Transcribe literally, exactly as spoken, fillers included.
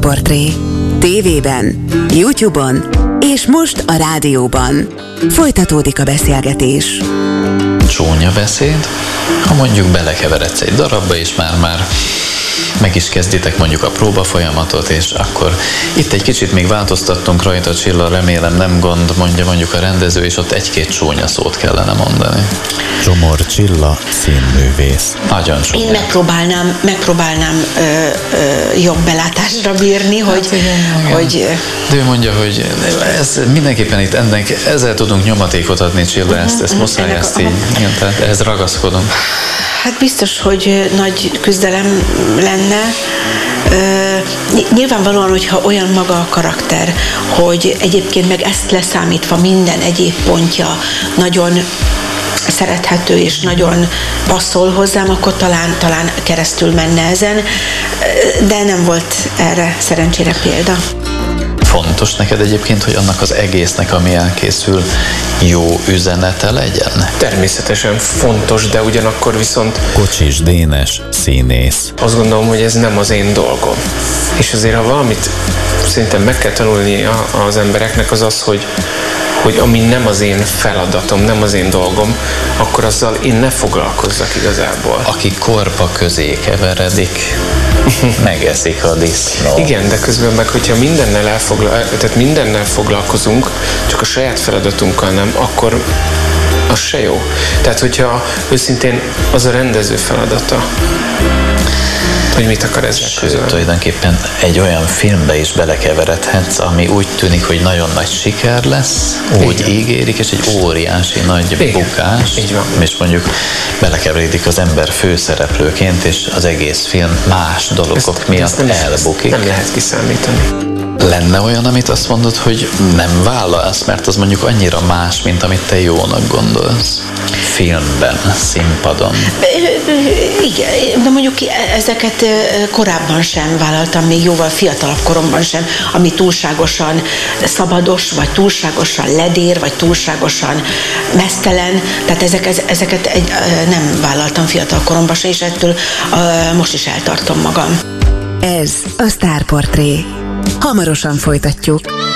Sztárportré. Tévében, YouTube-on és most a rádióban. Folytatódik a beszélgetés. Csúnya beszéd, ha mondjuk belekeveredsz egy darabba, és már-már meg is kezditek mondjuk a próba folyamatot, és akkor itt egy kicsit még változtattunk rajta, Csilla, remélem nem gond, mondja mondjuk a rendező, és ott egy-két csúnya szót kellene mondani. Zsomor Csilla, színművész. Nagyon csúnya. Én megpróbálnám, megpróbálnám ö, ö, jobb belátásra bírni, hogy... Hát igen, hogy igen. De ő mondja, hogy ez mindenképpen itt ennek, ezzel tudunk nyomatékot adni, Csilla, ezt, ezt muszáj, Ennek ezt a- így, igen, tehát ehhez ragaszkodunk. Hát biztos, hogy nagy küzdelem lenne. Ny- Nyilvánvalóan, hogyha olyan maga a karakter, hogy egyébként meg ezt leszámítva minden egyéb pontja nagyon szerethető és nagyon passzol hozzám, akkor talán, talán keresztül menne ezen, de nem volt erre szerencsére példa. Fontos neked egyébként, hogy annak az egésznek, ami elkészül, jó üzenete legyen? Természetesen fontos, de ugyanakkor viszont Kocsis Dénes, színész. azt gondolom, hogy ez nem az én dolgom. És azért, ha valamit szerintem meg kell tanulni a- az embereknek, az az, hogy hogy ami nem az én feladatom, nem az én dolgom, akkor azzal én ne foglalkozzak igazából. Aki korpa közé keveredik, megeszik a disznó. Igen, de közben meg, hogyha mindennel, elfogla, tehát mindennel foglalkozunk, csak a saját feladatunkkal nem, akkor az se jó. Tehát, hogyha őszintén az a rendező feladata, hogy mit akar ezzel Sőt, közölni. tulajdonképpen egy olyan filmbe is belekeveredhetsz, ami úgy tűnik, hogy nagyon nagy siker lesz, úgy Igen. ígérik, és egy óriási nagy Igen. bukás, Így van. és mondjuk belekeveredik az ember főszereplőként, és az egész film más dolgok miatt nem, elbukik. nem lehet kiszámítani. Lenne olyan, amit azt mondod, hogy nem vállalsz, mert az mondjuk annyira más, mint amit te jónak gondolsz? Filmben, színpadon. Igen, de mondjuk ezeket korábban sem vállaltam, még jóval fiatalabb koromban sem, ami túlságosan szabados, vagy túlságosan ledér, vagy túlságosan meztelen, tehát ezek, ezeket egy, nem vállaltam fiatal koromban sem, és ettől most is eltartom magam. Ez a Sztárportré. Hamarosan folytatjuk.